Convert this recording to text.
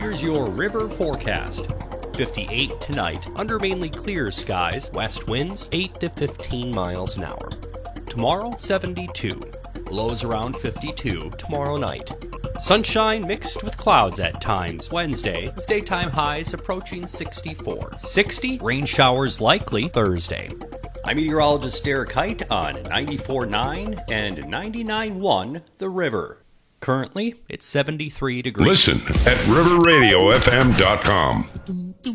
Here's your river forecast. 58 tonight, under mainly clear skies, west winds 8 to 15 miles an hour. Tomorrow, 72. Lows around 52 tomorrow night. Sunshine mixed with clouds at times Wednesday, with daytime highs approaching 64. 60, rain showers likely Thursday. I'm meteorologist Derek Height on 94.9 and 99.1 The River. Currently, it's 73 degrees. Listen at riverradiofm.com.